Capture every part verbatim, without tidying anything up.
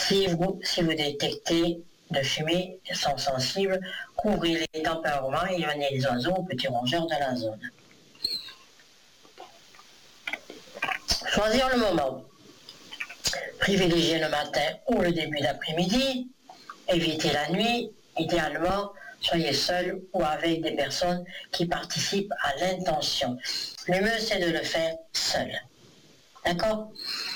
Si vous, si vous détectez de fumée sont sensibles, couvrez-les temporairement et éloignez les oiseaux ou petits rongeurs de la zone. Choisir le moment. Privilégier le matin ou le début d'après-midi. Évitez la nuit. Idéalement, soyez seul ou avec des personnes qui participent à l'intention. Le mieux, c'est de le faire seul. D'accord ?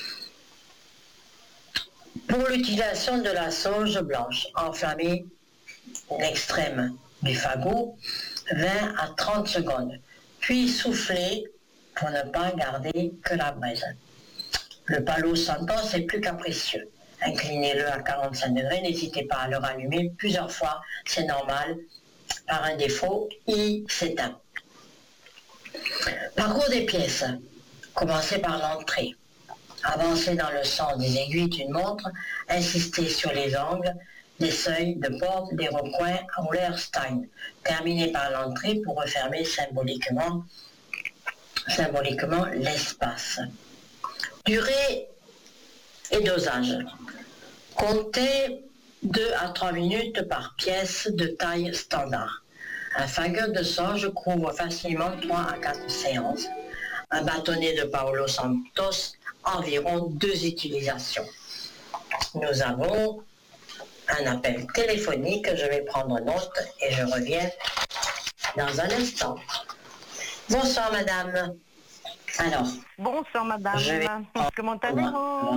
Pour l'utilisation de la sauge blanche, enflammez l'extrême du fagot vingt à trente secondes, puis soufflez pour ne pas garder que la braise. Le Palo Santo est plus capricieux. Inclinez-le à quarante-cinq degrés, n'hésitez pas à le rallumer plusieurs fois, c'est normal. Par un défaut, il s'éteint. Parcours des pièces. Commencez par l'entrée. Avancez dans le sens des aiguilles d'une montre, insistez sur les angles, les seuils de porte, des recoins en Stein. Terminez par l'entrée pour refermer symboliquement, symboliquement l'espace. Durée et dosage. Comptez deux à trois minutes par pièce de taille standard. Un fagot de sauge couvre facilement trois à quatre séances. Un bâtonnet de Paolo Santos, environ deux utilisations. Nous avons un appel téléphonique, je vais prendre note et je reviens dans un instant. Bonsoir madame. Alors. Bonsoir madame. Vais... Comment allez-vous?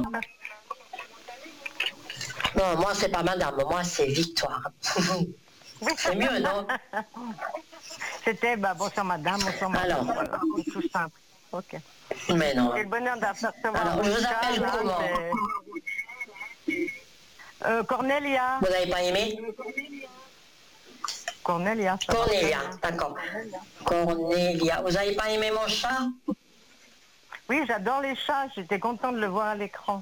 Non, moi c'est pas madame, moi c'est Victoire. C'est mieux, non? C'était bah, bonsoir madame, bonsoir madame. Alors. Voilà, tout simple. Ok. Mais non. J'ai le bonheur d'apercevoir. Alors, je vous appelle là, comment? Euh, Cornelia. Vous n'avez pas aimé? Cornelia. Cornelia, d'accord. Cornelia. Vous n'avez pas aimé mon chat? Oui, j'adore les chats. J'étais contente de le voir à l'écran.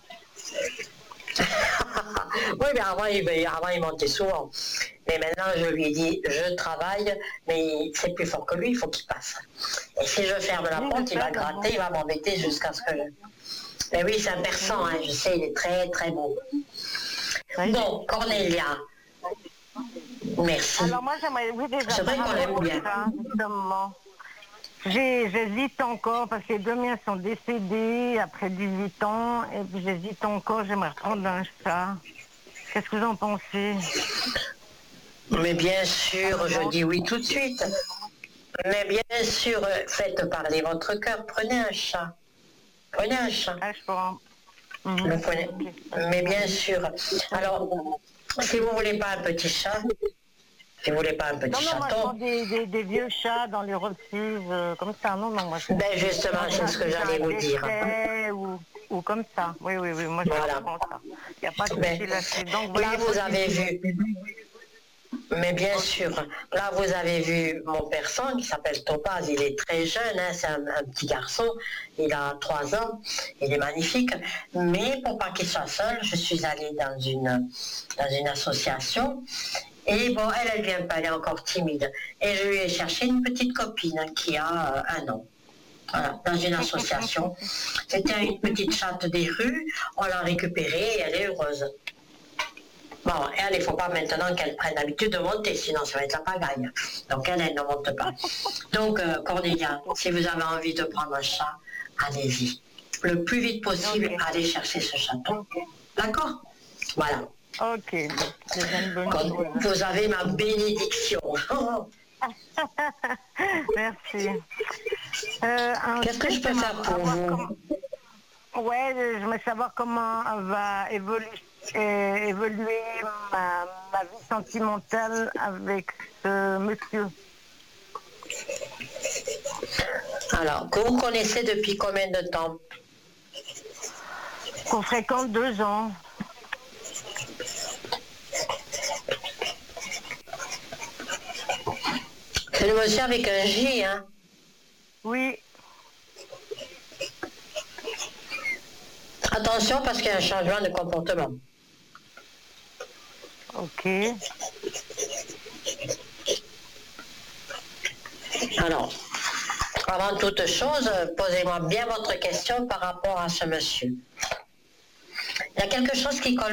Oui, mais avant il, avant, il montait souvent. Mais maintenant, je lui ai dit, je travaille, mais c'est plus fort que lui, il faut qu'il passe. Et si je ferme la porte, il va gratter, il va m'embêter jusqu'à ce que... Mais oui, c'est un persan, hein, je sais, il est très, très beau. Donc, Cornelia, merci. Alors moi, j'aimerais... Oui, déjà, c'est vrai qu'on l'aime bien. Ça, justement. J'hésite encore parce que les deux miens sont décédés après dix-huit ans et puis j'hésite encore, j'aimerais reprendre un chat. Qu'est-ce que vous en pensez? Mais bien sûr, je dis oui tout de suite. Mais bien sûr, faites parler votre cœur, prenez un chat. Prenez un chat. Ah, je prends. Mm-hmm. Le prenez. Mais bien sûr. Alors, si vous ne voulez pas un petit chat, si vous voulez pas un petit non, non, chaton... moi, je des, des, des vieux chats dans les refuges, euh, comme ça, non, non, moi... Je... Ben justement, c'est ce que j'allais vous dire. Ou, ou comme ça, oui, oui, oui, moi je voilà. prends ça. Il n'y a pas de ben, souci là-dessus. Donc, là, vous avez vu... Mais bien sûr, là vous avez vu mon persan qui s'appelle Topaz, il est très jeune, hein, c'est un, un petit garçon, il a trois ans, il est magnifique, mais pour pas qu'il soit seul, je suis allée dans une, dans une association, et bon, elle, elle vient pas, elle est encore timide, et je lui ai cherché une petite copine qui a euh, un an. Voilà, dans une association. C'était une petite chatte des rues, on l'a récupérée et elle est heureuse. Bon, elle, il ne faut pas maintenant qu'elle prenne l'habitude de monter, sinon ça va être la pagaille. Donc elle, elle ne monte pas. Donc, euh, Cornelia, si vous avez envie de prendre un chat, allez-y. Le plus vite possible, okay. Allez chercher ce chaton. Okay. D'accord? Voilà. Ok. Une bonne vous avez ma bénédiction. Merci. Euh, Qu'est-ce que je peux faire pour vous? Comme... Ouais, je voudrais savoir comment va évoluer. Et évoluer ma, ma vie sentimentale avec ce monsieur. Alors, que vous connaissez depuis combien de temps? Qu'on fréquente deux ans. C'est le monsieur avec un J, hein? Oui. Attention parce qu'il y a un changement de comportement. Ok. Alors, avant toute chose, posez-moi bien votre question par rapport à ce monsieur. Il y a quelque chose qui colle